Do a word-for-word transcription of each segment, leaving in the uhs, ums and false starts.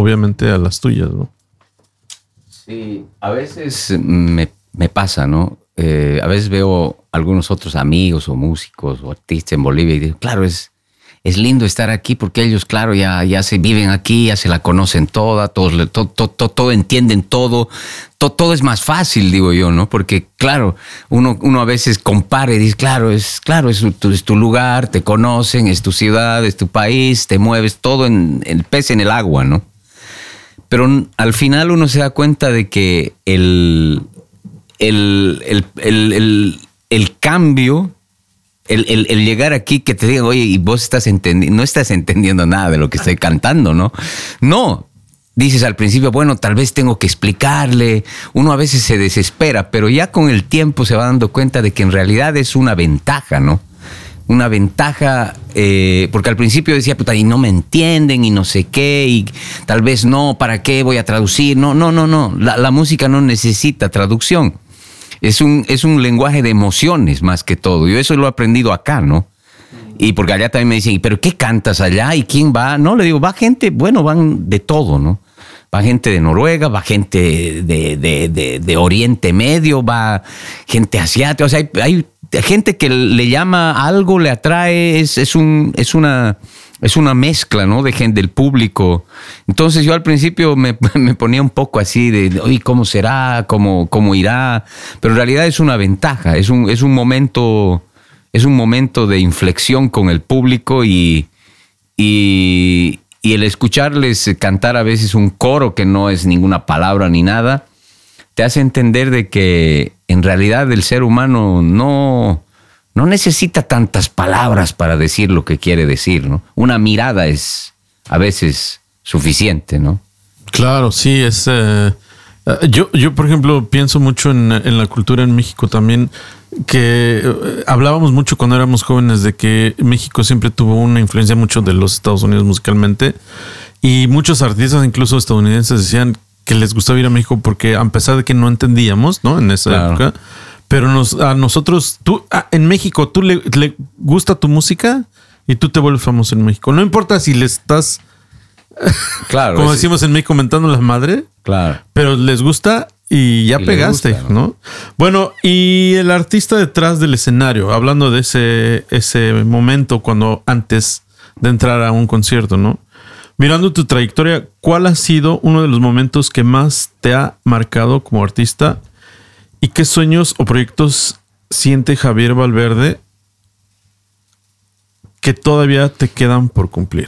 obviamente a las tuyas, ¿no? Sí, a veces me, me pasa, ¿no? Eh, a veces veo algunos otros amigos o músicos o artistas en Bolivia y digo, claro, es, es lindo estar aquí porque ellos, claro, ya, ya se viven aquí, ya se la conocen toda, todos, todo, todo, todo, todo entienden todo, todo, todo es más fácil, digo yo, ¿no? Porque, claro, uno, uno a veces compara y dice, claro, es, claro, es tu, es tu lugar, te conocen, es tu ciudad, es tu país, te mueves, todo en el pez en el agua, ¿no? Pero al final uno se da cuenta de que el, el, el, el, el, el cambio, el, el, el llegar aquí, que te digan, oye, y vos estás entendiendo, no estás entendiendo nada de lo que estoy cantando, ¿no? No, dices al principio, bueno, tal vez tengo que explicarle. Uno a veces se desespera, pero ya con el tiempo se va dando cuenta de que en realidad es una ventaja, ¿no? Una ventaja, eh, porque al principio decía, puta, y no me entienden y no sé qué, y tal vez no, ¿para qué voy a traducir? No, no, no, no, la, la música no necesita traducción. Es un, es un lenguaje de emociones más que todo. Yo eso lo he aprendido acá, ¿no? Y porque allá también me dicen, ¿pero qué cantas allá? ¿Y quién va? No, le digo, va gente, bueno, van de todo, ¿no? Va gente de Noruega, va gente de, de, de, de Oriente Medio, va gente asiática, o sea, hay, hay gente que le llama algo, le atrae, es, es, un, es, una, es una mezcla, ¿no? De gente, del público. Entonces yo al principio me, me ponía un poco así de, oye, ¿cómo será? ¿Cómo, cómo irá? Pero en realidad es una ventaja, es un, es un momento, es un momento de inflexión con el público y, y, y el escucharles cantar a veces un coro que no es ninguna palabra ni nada, te hace entender de que en realidad el ser humano no, no necesita tantas palabras para decir lo que quiere decir, ¿no? Una mirada es a veces suficiente, ¿no? Claro, sí, es... Eh, yo, yo, por ejemplo, pienso mucho en, en la cultura en México también, que eh, hablábamos mucho cuando éramos jóvenes de que México siempre tuvo una influencia mucho de los Estados Unidos musicalmente, y muchos artistas, incluso estadounidenses, decían que les gustaba ir a México porque a pesar de que no entendíamos, ¿no? En esa claro. época, pero nos, a nosotros, tú, a, en México, tú le, le gusta tu música y tú te vuelves famoso en México. No importa si le estás, claro, como decimos sí. en México, mentando la madre, claro, pero les gusta y ya y pegaste, gusta, ¿no? ¿no? Bueno, y el artista detrás del escenario, hablando de ese, ese momento cuando antes de entrar a un concierto, ¿no? Mirando tu trayectoria, ¿cuál ha sido uno de los momentos que más te ha marcado como artista? ¿Y qué sueños o proyectos siente Javier Valverde que todavía te quedan por cumplir?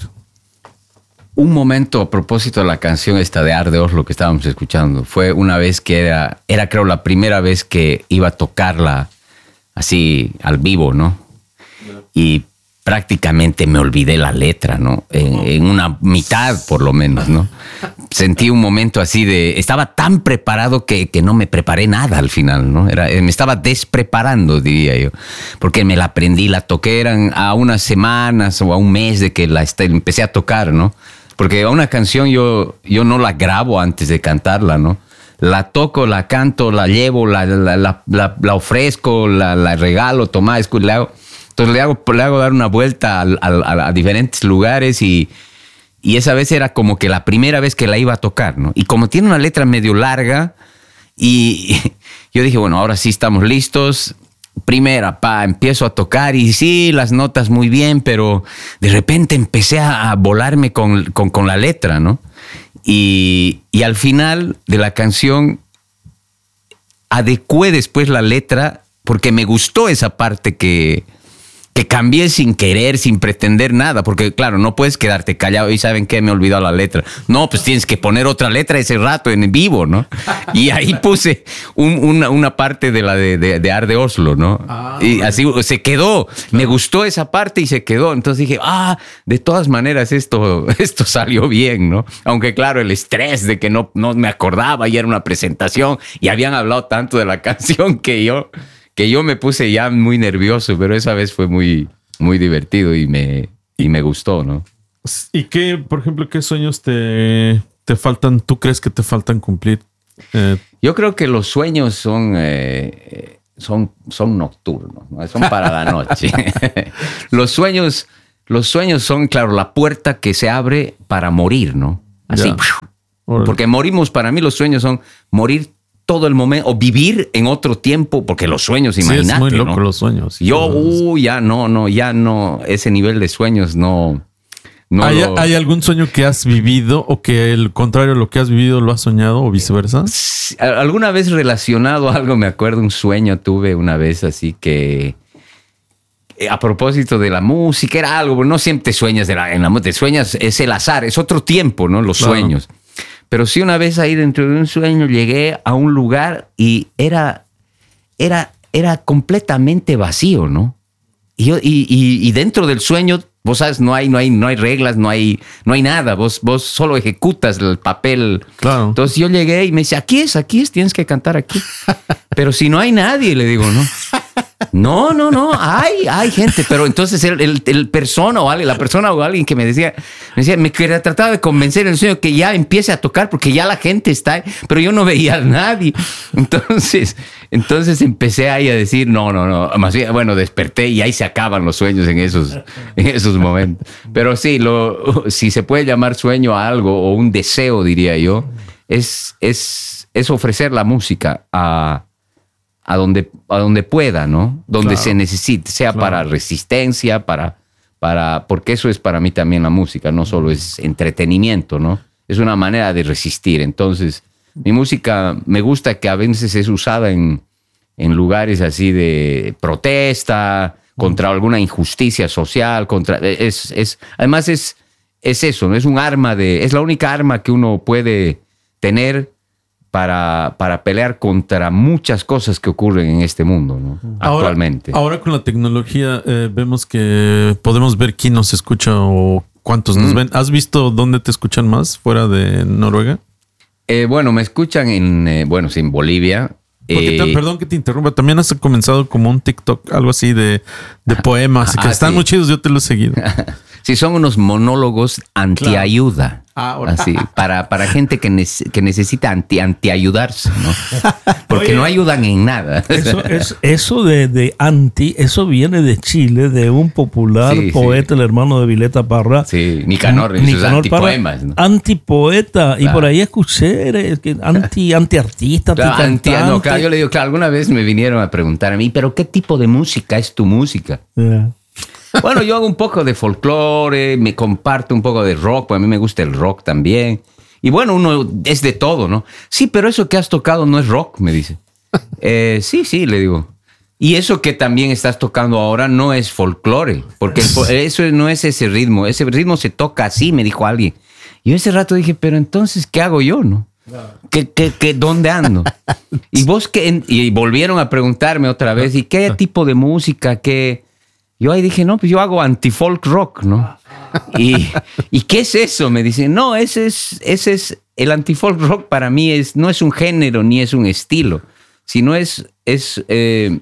Un momento a propósito de la canción esta de Arde Oslo que estábamos escuchando. Fue una vez que era, era creo la primera vez que iba a tocarla así al vivo, ¿no? Y prácticamente me olvidé la letra, ¿no? En, en una mitad, por lo menos, ¿no? Sentí un momento así de... Estaba tan preparado que, que no me preparé nada al final, ¿no? Era, me estaba despreparando, diría yo. Porque me la aprendí, la toqué, eran a unas semanas o a un mes de que la empecé a tocar, ¿no? Porque a una canción yo, yo no la grabo antes de cantarla, ¿no? La toco, la canto, la llevo, la, la, la, la, la ofrezco, la, la regalo, toma, escucha, le hago... Entonces le hago, le hago dar una vuelta a, a, a diferentes lugares y, y esa vez era como que la primera vez que la iba a tocar, ¿no? Y como tiene una letra medio larga y, y yo dije, bueno, ahora sí estamos listos. Primera, pa, empiezo a tocar y sí, las notas muy bien, pero de repente empecé a, a volarme con, con, con la letra, ¿no? Y, y al final de la canción adecué después la letra porque me gustó esa parte que... que cambié sin querer, sin pretender nada, porque claro, no puedes quedarte callado y ¿saben qué? Me he olvidado la letra. No, pues tienes que poner otra letra ese rato en vivo, ¿no? Y ahí puse un, una, una parte de la de, de, de Arde Oslo, ¿no? Ah, y así se quedó. Claro. Me gustó esa parte y se quedó. Entonces dije, ah, de todas maneras esto, esto salió bien, ¿no? Aunque claro, el estrés de que no, no me acordaba y era una presentación y habían hablado tanto de la canción que yo... que yo me puse ya muy nervioso, pero esa vez fue muy, muy divertido y me, y me gustó, ¿no? ¿Y qué, por ejemplo, qué sueños te, te faltan, tú crees que te faltan cumplir? Eh, yo creo que los sueños son, eh, son, son nocturnos, ¿no? Son para la noche. Los sueños, los sueños son, claro, la puerta que se abre para morir, ¿no? Así, Órale. Porque morimos, para mí los sueños son morir todo el momento o vivir en otro tiempo, porque los sueños, imagínate. Sí, es muy loco, ¿no? los sueños. Yo, uh, ya no, no, ya no, ese nivel de sueños no. no ¿Hay, lo... ¿Hay algún sueño que has vivido o que el contrario, lo que has vivido lo has soñado o viceversa? Alguna vez relacionado a algo, me acuerdo, un sueño tuve una vez así que, a propósito de la música, era algo, no siempre te sueñas de la, en la te sueñas, es el azar, es otro tiempo, ¿no? Los claro. sueños. Pero sí, una vez ahí dentro de un sueño llegué a un lugar y era, era, era completamente vacío, ¿no? Y, yo, y, y, y dentro del sueño, vos sabes, no hay, no hay, no hay reglas, no hay, no hay nada. Vos, vos solo ejecutas el papel. Claro. Entonces yo llegué y me dice, aquí es, aquí es, tienes que cantar aquí. Pero si no hay nadie, le digo, no. No, no, no, hay, hay gente, pero entonces el, el, el persona o alguien, la persona o alguien que me decía, me decía, me quería tratar de convencer en el sueño que ya empiece a tocar porque ya la gente está ahí, pero yo no veía a nadie. Entonces, entonces empecé ahí a decir, no, no, no, más bien, bueno, desperté y ahí se acaban los sueños en esos, en esos momentos. Pero sí, lo, si se puede llamar sueño a algo o un deseo, diría yo, es, es, es ofrecer la música a A donde, a donde pueda, ¿no? Donde claro. se necesite, sea claro. para resistencia, para, para, porque eso es para mí también la música, no solo es entretenimiento, ¿no? Es una manera de resistir. Entonces, mi música me gusta que a veces es usada en, en lugares así de protesta, contra alguna injusticia social, contra, es, es, además es, es eso, ¿no? Es un arma de, es la única arma que uno puede tener Para, para pelear contra muchas cosas que ocurren en este mundo, ¿no? Ahora, Actualmente. Ahora con la tecnología eh, vemos que podemos ver quién nos escucha o cuántos nos mm. ven. ¿Has visto dónde te escuchan más fuera de Noruega? Eh, bueno, me escuchan en, eh, bueno, sí, en Bolivia. Porque te, eh, perdón que te interrumpa, también has comenzado como un TikTok, algo así de, de poemas, que ah, están sí. muy chidos, yo te lo he seguido. Sí, son unos monólogos antiayuda. Claro. Ah, ahora. Así, para, para gente que, ne que necesita anti, antiayudarse, ¿no? Porque Oye, no ayudan en nada. Eso, es, eso de, de anti, eso viene de Chile, de un popular sí, poeta, sí. el hermano de Violeta Parra. Sí, Nicanor, Nicanor sus antipoemas, ¿no? Antipoeta. Claro. Y por ahí escuché que anti, antiartista, claro, anti, no, claro, yo le digo, claro, alguna vez me vinieron a preguntar a mí, ¿pero qué tipo de música es tu música? Yeah. Bueno, yo hago un poco de folclore, me comparto un poco de rock, pues a mí me gusta el rock también. Y bueno, uno es de todo, ¿no? Sí, pero eso que has tocado no es rock, me dice. Eh, sí, sí, le digo. Y eso que también estás tocando ahora no es folclore, porque el, eso no es ese ritmo. Ese ritmo se toca así, me dijo alguien. Y yo ese rato dije, pero entonces, ¿qué hago yo, no? ¿Qué, qué, qué, ¿Dónde ando? Y vos que y volvieron a preguntarme otra vez, ¿y qué tipo de música, qué...? Yo ahí dije, no, pues yo hago anti-folk rock, ¿no? Y, ¿y qué es eso? Me dicen, no, ese es, ese es, el anti-folk rock para mí es, no es un género ni es un estilo, sino es, es, eh,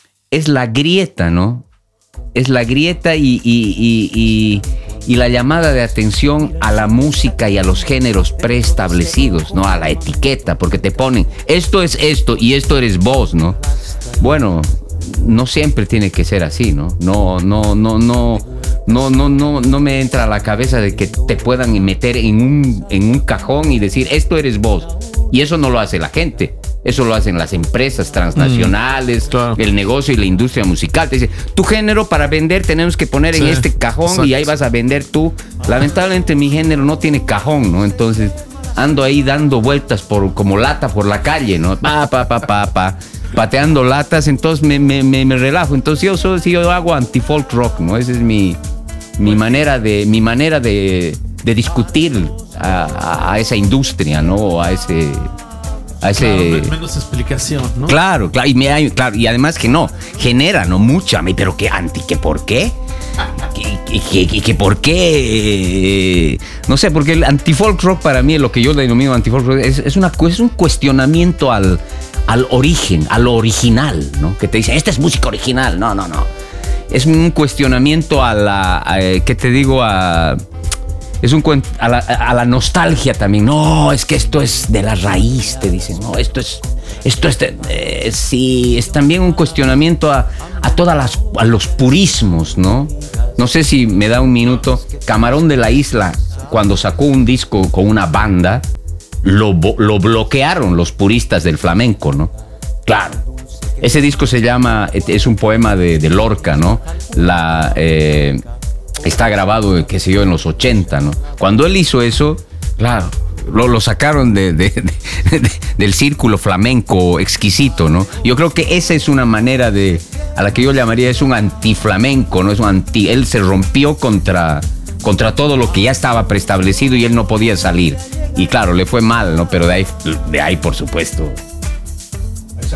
es la grieta, ¿no? Es la grieta y, y, y, y, y la llamada de atención a la música y a los géneros preestablecidos, ¿no? A la etiqueta, porque te ponen, esto es esto y esto eres vos, ¿no? Bueno... No siempre tiene que ser así, ¿no? No, no, no, no, no, no, no, no me entra a la cabeza de que te puedan meter en un, en un cajón y decir, esto eres vos. Y eso no lo hace la gente. Eso lo hacen las empresas transnacionales, mm, claro. el negocio y la industria musical. Te dice, tu género para vender tenemos que poner sí, en este cajón exacto. Y ahí vas a vender tú. Lamentablemente mi género no tiene cajón, ¿no? Entonces ando ahí dando vueltas por, como lata por la calle, ¿no? Pa, pa, pa, pa, pa. Pateando latas, entonces me, me, me, me relajo. Entonces yo, soy, yo hago anti-folk rock, ¿no? Esa es mi, mi manera de, mi manera de, de discutir a, a esa industria, ¿no? A ese... A ese... Claro, menos explicación, ¿no? Claro, claro y, me, claro, y además que no, genera, ¿no? Mucha, pero que anti, ¿que por qué? ¿Que, que, que, que por qué? No sé, porque el anti-folk rock para mí, lo que yo denomino anti-folk rock, es, es, una, es un cuestionamiento al... al origen, a lo original, ¿no? Que te dicen, esta es música original. No, no, no. Es un cuestionamiento a la, a, ¿qué te digo? A, es un a la, a la nostalgia también. No, es que esto es de la raíz, te dicen. No, esto es, esto es, de, eh, sí, es también un cuestionamiento a, a todas las, a los purismos, ¿no? No sé si me da un minuto. Camarón de la Isla, cuando sacó un disco con una banda, lo, lo bloquearon los puristas del flamenco, ¿no? Claro. Ese disco se llama, es un poema de, de Lorca, ¿no? La, eh, está grabado, qué sé yo, en los ochenta, ¿no? Cuando él hizo eso, claro, lo, lo sacaron de, de, de, de, del círculo flamenco exquisito, ¿no? Yo creo que esa es una manera de, a la que yo llamaría, es un antiflamenco, ¿no? Es un anti, él se rompió contra, contra todo lo que ya estaba preestablecido y él no podía salir. Y claro, le fue mal, ¿no? Pero de ahí, de ahí por supuesto,